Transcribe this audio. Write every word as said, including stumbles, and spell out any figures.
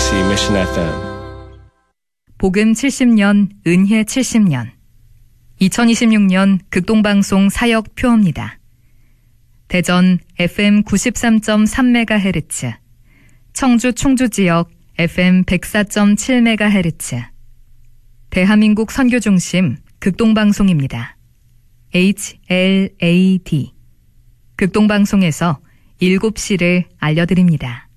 케이비씨 Mission 에프엠. 복음 칠십 년, 은혜 칠십 년. 이천이십육 년 극동방송 사역 표어입니다. 대전 에프엠 구십삼 점 삼 메가헤르츠, 청주 충주지역 에프엠 백사 점 칠 메가헤르츠, 대한민국 선교중심 극동방송입니다. 에이치엘에이디. 극동방송에서 일곱 시를 알려드립니다.